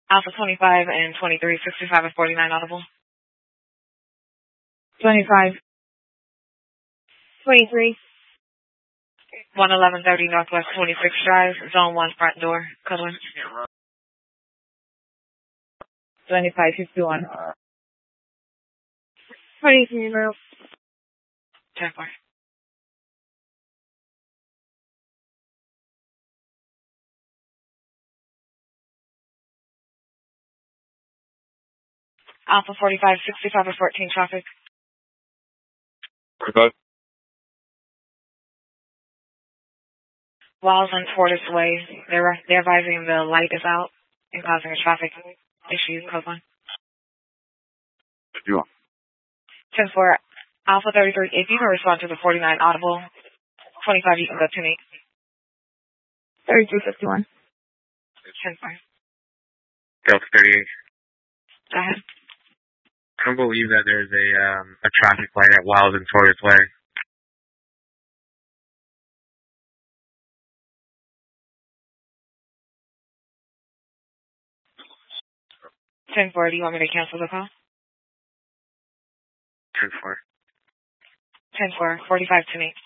Alpha 25 and 23, 65 and 49 audible. 25. 23. 11130 Northwest 26th Drive, Zone 1 front door, Cumberland. 2551. 23 route. 10-4. Alpha 45, 65 and 14 traffic. 45. Walls and Fortis Way. They're advising the light is out and causing a traffic issue, code 1. 51. 10-4. Alpha 33, if you can respond to the 49 audible. 25, you can go to me. 3251. 10-4. Delta 38. Go ahead. I don't believe that there's a traffic light at Wild and Forest Way. Ten four. Do you want me to cancel the call? 10-4. 10-4. 45 to me.